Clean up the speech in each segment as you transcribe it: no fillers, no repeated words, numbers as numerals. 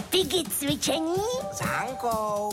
Piggy cvičení s Hankou.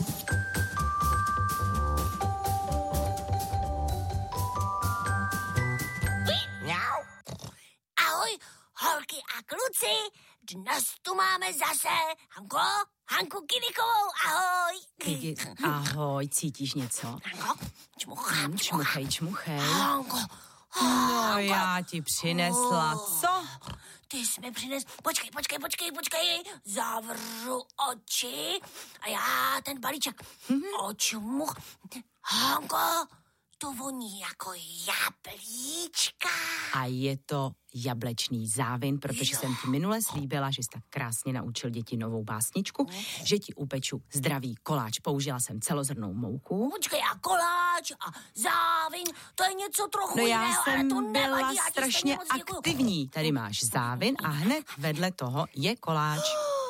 Mňau. Ahoj, holky a kluci, dnes tu máme zase Hanku Kinikovou, ahoj. Piggy, ahoj, cítíš něco? Hanko, čmuchám. Čmuchej. Hanko, No, já ti přinesla, co? Ty jsi mi přines... Počkej. Zavřu oči a já ten balíček očmuch. Hanko, to voní jako jablíčka. A je to jablečný závin, protože jsem ti minule slíbila, že jsi tak krásně naučil děti novou básničku, že ti upeču zdravý koláč. Použila jsem celozrnnou mouku. Počkej, a koláč a závin, to je něco trochu jiného, já ale to jsem nevadí. byla strašně aktivní. Tady máš závin a hned vedle toho je koláč.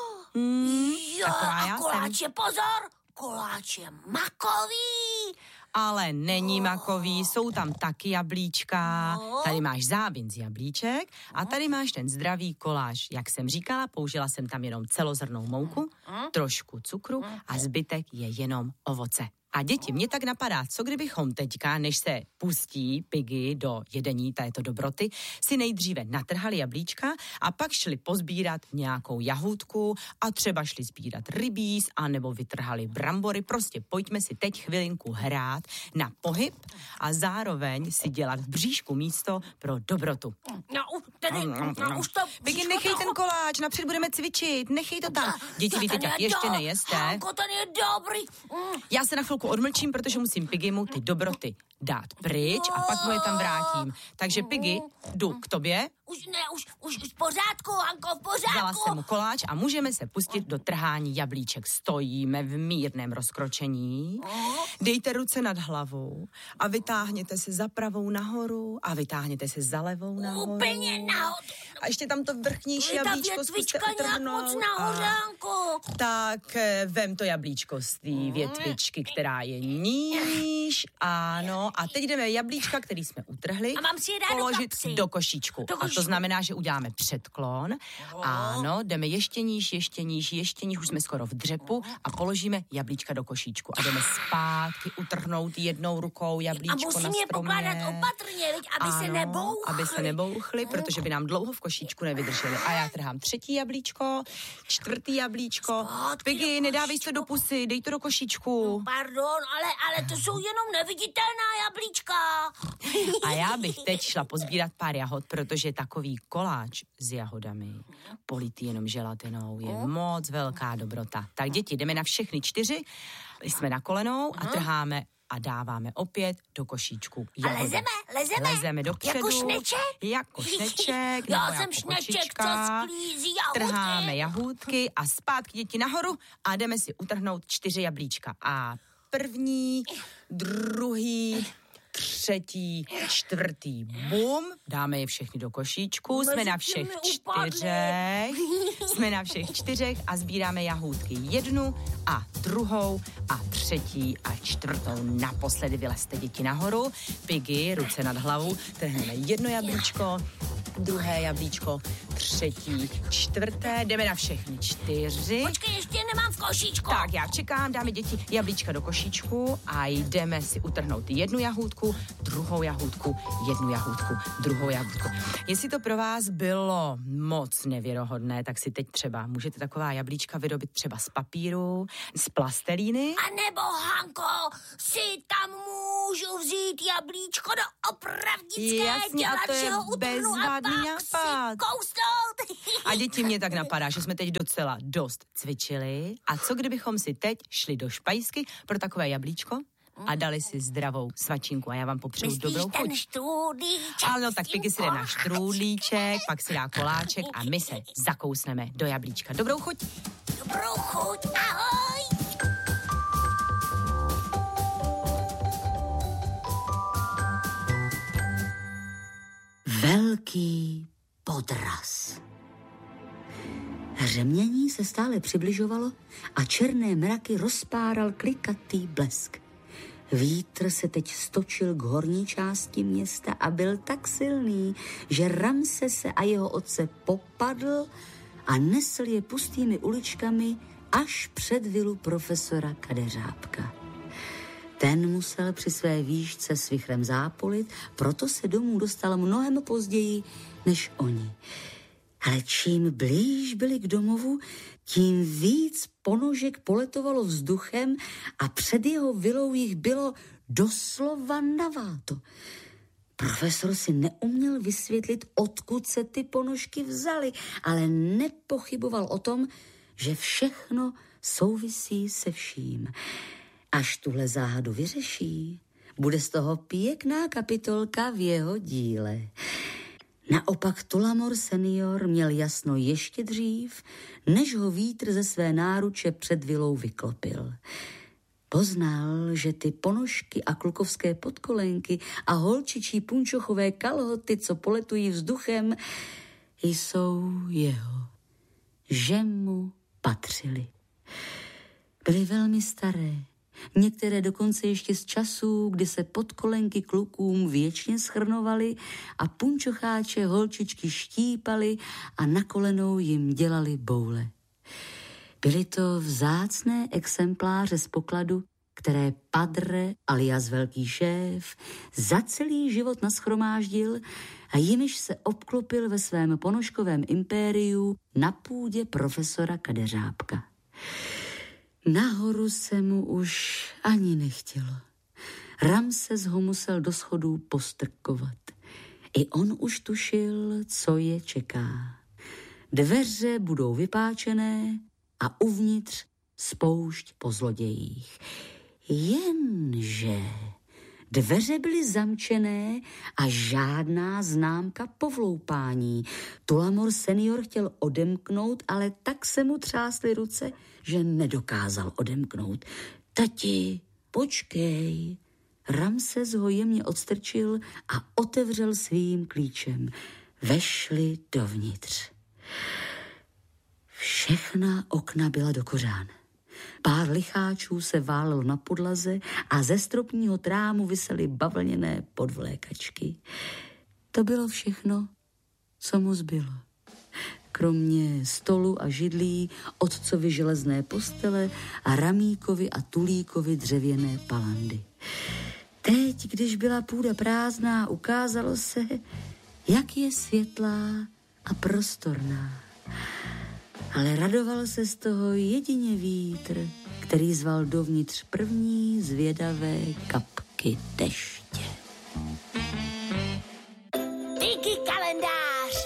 Jo, taková a já koláč jsem. je pozor, koláč je makový. Ale není makový, jsou tam taky jablíčka. Tady máš závin z jablíček a tady máš ten zdravý koláč. Jak jsem říkala, použila jsem tam jenom celozrnnou mouku, trošku cukru a zbytek je jenom ovoce. A děti, mě tak napadá, co kdybychom teďka, než se pustí Piggy do jedení této dobroty, si nejdříve natrhali jablíčka a pak šli pozbírat nějakou jahůdku a třeba šli sbírat rybíz a nebo vytrhali brambory. Prostě pojďme si teď chvilinku hrát na pohyb a zároveň si dělat v bříšku místo pro dobrotu. Už to... Piggy, nechej ten koláč, napřed budeme cvičit, nechej to tam. Děti, víte, jak ještě nejeste. Hanko, ten je dobrý. Já se na chvilku odmlčím, protože musím Piggymu ty dobroty dát pryč a pak mu je tam vrátím. Takže Piggy, jdu k tobě. Už v pořádku, Hanko, v pořádku. Dala jsem mu koláč a můžeme se pustit do trhání jablíček. Stojíme v mírném rozkročení. Dejte ruce nad hlavou a vytáhněte se za pravou nahoru a vytáhněte se za levou nahoru. Úplně nahoru. A ještě tam to vrchnější jablíčko zkuste utrhnout. Moc nahoře, Hanko. Tak vem to jablíčko z té větvičky, která je níž. Ano, a teď jdeme jablíčka, který jsme utrhli, a mám si je dát položit do košíčku. A to znamená, že uděláme předklon. Ano, jdeme ještě níž, už jsme skoro v dřepu a položíme jablíčka do košíčku. A jdeme zpátky utrhnout jednou rukou jablíčko na stromě. A musím je pokládat opatrně, aby se nebouchly. Aby se nebouchly, protože by nám dlouho v košíčku nevydrželi. A já trhám třetí jablíčko, čtvrtý jablíčko. Piggy, nedávej to do pusy, dej to do košíčku. Pardon, ale to jsou jenom neviditelná jablíčka. A já bych teď šla pozbírat pár jahod, protože takový koláč s jahodami, politý jenom želatinou, je moc velká dobrota. Tak děti, jdeme na všechny 4, jsme na kolenou a trháme a dáváme opět do košíčku jahody. A lezeme dopředu. Jako šneček. Já jsem šneček, co sklízí jahůdky. Trháme jahůdky a zpátky děti nahoru a jdeme si utrhnout 4 jablíčka. A první, druhý, třetí, čtvrtý, bum, dáme je všechny do košíčku, jsme na všech 4 a sbíráme jahůdky 1 a 2 a 3 a 4. Naposledy vylezte děti nahoru, Piggy, ruce nad hlavu, trhneme 1 jablíčko, 2 jablíčko, 3, 4, jdeme na všechny 4. Počkej, ještě nemám v košíčku. Tak, já čekám, dáme děti jablíčka do košíčku a jdeme si utrhnout 1 jahůdku, 2 jahůdku, 1 jahůdku, 2 jahůdku. Jestli to pro vás bylo moc nevěrohodné, tak si teď třeba můžete taková jablíčka vyrobit třeba z papíru, z plastelíny. A nebo, Hanko, si tam můžu vzít jablíčko do opravdické, jasně, dělat, a to je že ho utrhnu a pak nápad. si kousnout. A děti, mě tak napadá, že jsme teď docela dost cvičili. A co kdybychom si teď šli do špajsky pro takové jablíčko a dali si zdravou svačinku a já vám popřeju dobrou chuť. Ano, tak Piggy si jde na štrůdlíček, pak si dá koláček a my se zakousneme do jablíčka. Dobrou chuť. Dobrou chuť, ahoj. Velký podraz. Hřemění se stále přibližovalo a černé mraky rozpáral klikatý blesk. Vítr se teď stočil k horní části města a byl tak silný, že Ramsese a jeho otce popadl a nesl je pustými uličkami až před vilu profesora Kadeřábka. Ten musel při své výšce s vichrem zápolit, proto se domů dostal mnohem později než oni. Ale čím blíž byli k domovu, tím víc ponožek poletovalo vzduchem a před jeho vilou jich bylo doslova naváto. Profesor si neuměl vysvětlit, odkud se ty ponožky vzaly, ale nepochyboval o tom, že všechno souvisí se vším. Až tuhle záhadu vyřeší, bude z toho pěkná kapitolka v jeho díle. Naopak Tullamore senior měl jasno ještě dřív, než ho vítr ze své náruče před vilou vyklopil. Poznal, že ty ponožky a klukovské podkolenky a holčičí punčochové kalhoty, co poletují vzduchem, jsou jeho, že mu patřily. Byly velmi staré, některé dokonce ještě z časů, kdy se podkolenky klukům věčně schrnovaly a punčocháče holčičky štípaly a na kolenou jim dělali boule. Byly to vzácné exempláře z pokladu, které Padre alias velký šéf za celý život nashromáždil a jimiž se obklopil ve svém ponožkovém impériu na půdě profesora Kadeřábka. Nahoru se mu už ani nechtělo. Ramses ho musel do schodů postrkovat. I on už tušil, co je čeká. Dveře budou vypáčené a uvnitř spoušť po zlodějích. Jenže dveře byly zamčené a žádná známka povloupání. Tullamore senior chtěl odemknout, ale tak se mu třásly ruce, že nedokázal odemknout. Tati, počkej. Ramses ho jemně odstrčil a otevřel svým klíčem. Vešli dovnitř. Všechna okna byla do kořán. Pár licháčů se válelo na podlaze a ze stropního trámu visely bavlněné podvlékačky. To bylo všechno, co mu zbylo. Kromě stolu a židlí, otcovi železné postele a Ramíkovi a Tulíkovi dřevěné palandy. Teď, když byla půda prázdná, ukázalo se, jak je světlá a prostorná. Ale radoval se z toho jedině vítr, který zval dovnitř první zvědavé kapky deště. Díky kalendář!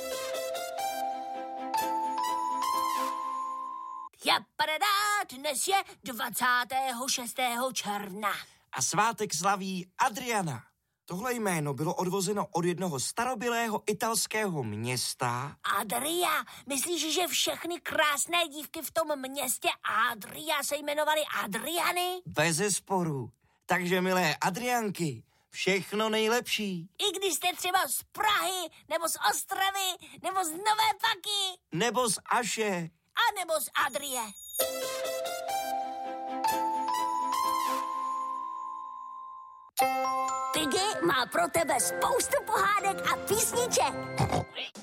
Japadadá, dnes je 26. června. A svátek slaví Adriana. Tohle jméno bylo odvozeno od jednoho starobylého italského města. Adria, myslíš, že všechny krásné dívky v tom městě Adria se jmenovaly Adriany? Bezesporu. Takže, milé Adrianky, všechno nejlepší. I když jste třeba z Prahy, nebo z Ostravy, nebo z Nové Paky. Nebo z Aše. A nebo z Adrie. Piggy má pro tebe spoustu pohádek a písniček.